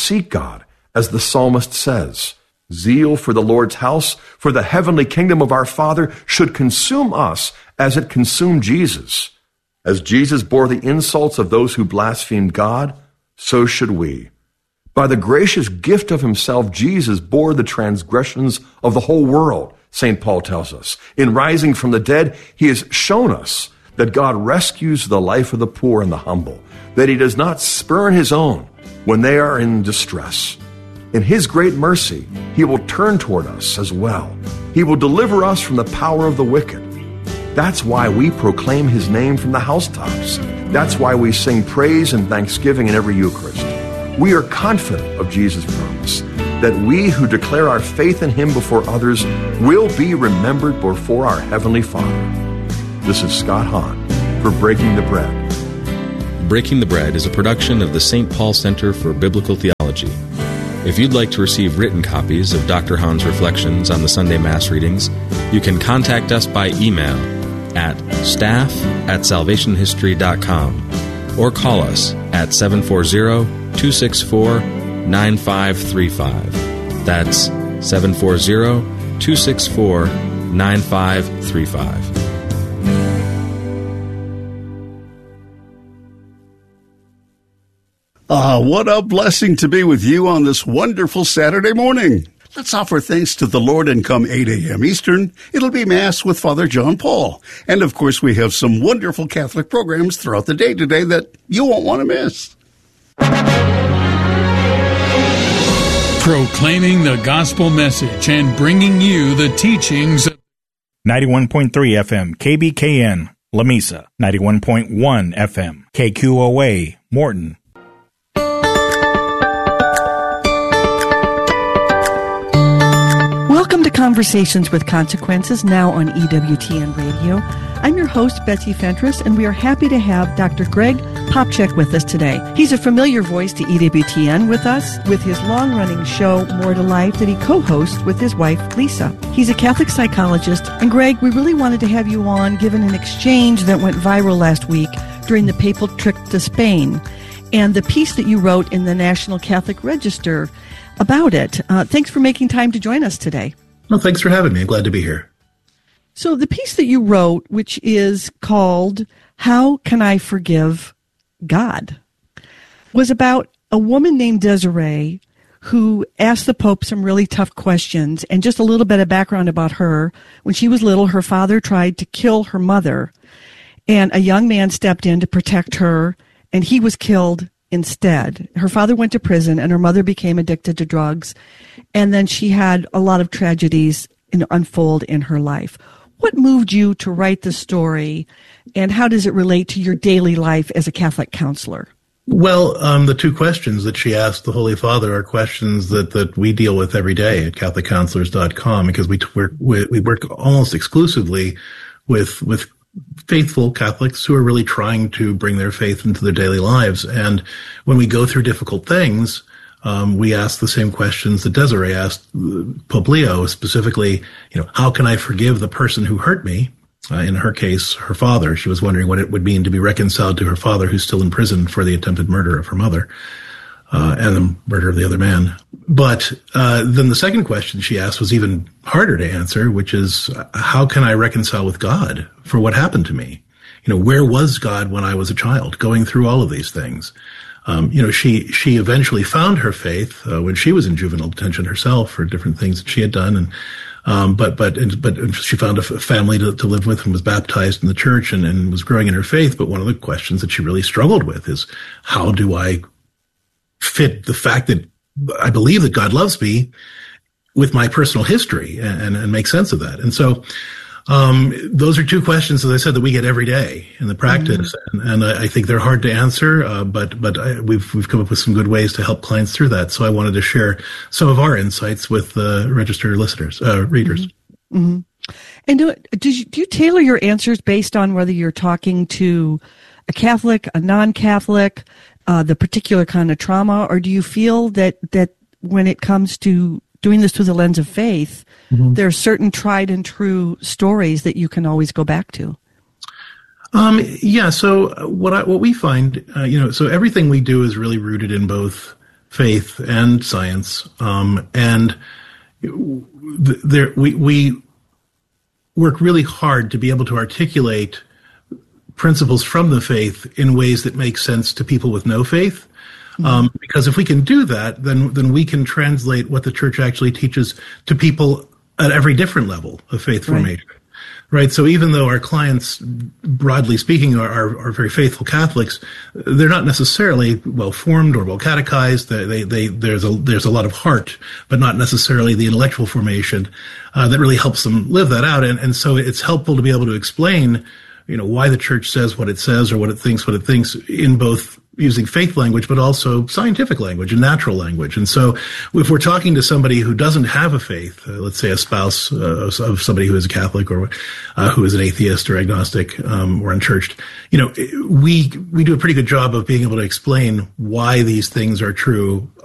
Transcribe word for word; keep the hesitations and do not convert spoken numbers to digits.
seek God, as the psalmist says. Zeal for the Lord's house, for the heavenly kingdom of our Father, should consume us as it consumed Jesus. As Jesus bore the insults of those who blasphemed God, so should we. By the gracious gift of himself, Jesus bore the transgressions of the whole world, Saint Paul tells us. In rising from the dead, he has shown us that God rescues the life of the poor and the humble, that he does not spurn his own when they are in distress. In his great mercy, he will turn toward us as well. He will deliver us from the power of the wicked. That's why we proclaim his name from the housetops. That's why we sing praise and thanksgiving in every Eucharist. We are confident of Jesus' promise that we who declare our faith in him before others will be remembered before our Heavenly Father. This is Scott Hahn for Breaking the Bread. Breaking the Bread is a production of the Saint Paul Center for Biblical Theology. If you'd like to receive written copies of Doctor Hahn's reflections on the Sunday Mass readings, you can contact us by email at staff at salvation history dot com or call us at seven four zero, two six four, nine five three five. That's seven four zero, two six four, nine five three five. Ah, what a blessing to be with you on this wonderful Saturday morning. Let's offer thanks to the Lord and come eight a.m. Eastern. It'll be Mass with Father John Paul. And, of course, we have some wonderful Catholic programs throughout the day today that you won't want to miss. Proclaiming the gospel message and bringing you the teachings of ninety-one point three F M K B K N, Lamesa. ninety-one point one F M K Q O A, Morton. Welcome to Conversations with Consequences, now on E W T N Radio. I'm your host, Betsy Fentress, and we are happy to have Doctor Greg Popcak with us today. He's a familiar voice to E W T N with us, with his long-running show, More to Life, that he co-hosts with his wife, Lisa. He's a Catholic psychologist, and Greg, we really wanted to have you on, given an exchange that went viral last week during the papal trip to Spain, and the piece that you wrote in the National Catholic Register about it. Uh, thanks for making time to join us today. Well, thanks for having me. I'm glad to be here. So the piece that you wrote, which is called How Can I Forgive God, was about a woman named Desiree who asked the Pope some really tough questions. And just a little bit of background about her. When she was little, her father tried to kill her mother, and a young man stepped in to protect her, and he was killed instead. Her father went to prison, and her mother became addicted to drugs. And then she had a lot of tragedies in, unfold in her life. What moved you to write the story, and how does it relate to your daily life as a Catholic counselor? Well, um, the two questions that she asked the Holy Father are questions that, that we deal with every day at Catholic Counselors dot com, because we work, we, we work almost exclusively with with faithful Catholics who are really trying to bring their faith into their daily lives. And when we go through difficult things, um, we ask the same questions that Desiree asked Pope Leo, specifically, you know, how can I forgive the person who hurt me? Uh, in her case, her father. She was wondering what it would mean to be reconciled to her father, who's still in prison for the attempted murder of her mother, uh, and the murder of the other man. But uh, then the second question she asked was even harder to answer, which is, how can I reconcile with God for what happened to me? You know, where was God when I was a child, going through all of these things? Um, you know, she she eventually found her faith uh, when she was in juvenile detention herself for different things that she had done, and um, but but but she found a family to, to live with and was baptized in the church and, and was growing in her faith. But one of the questions that she really struggled with is, how do I fit the fact that I believe that God loves me with my personal history and, and make sense of that? And so um, those are two questions, as I said, that we get every day in the practice. Mm-hmm. And, and I, I think they're hard to answer, uh, but but I, we've we've come up with some good ways to help clients through that. So I wanted to share some of our insights with uh, registered listeners, uh, readers. Mm-hmm. Mm-hmm. And do, do, you, do you tailor your answers based on whether you're talking to a Catholic, a non-Catholic, uh, the particular kind of trauma, or do you feel that that when it comes to doing this through the lens of faith, mm-hmm. there are certain tried and true stories that you can always go back to? Um, yeah. So what I, what we find, uh, you know, so everything we do is really rooted in both faith and science, um, and th- there we we work really hard to be able to articulate principles from the faith in ways that make sense to people with no faith. Mm-hmm. Um, because if we can do that, then then we can translate what the church actually teaches to people at every different level of faith right. formation. Right. So even though our clients, broadly speaking, are, are, are very faithful Catholics, they're not necessarily well formed or well catechized. They, they, they, there's a there's a lot of heart, but not necessarily the intellectual formation uh, that really helps them live that out. And and so it's helpful to be able to explain, you know, why the church says what it says or what it thinks what it thinks in both using faith language, but also scientific language and natural language. And so if we're talking to somebody who doesn't have a faith, uh, let's say a spouse uh, of somebody who is a Catholic or uh, who is an atheist or agnostic um, or unchurched, you know, we we do a pretty good job of being able to explain why these things are true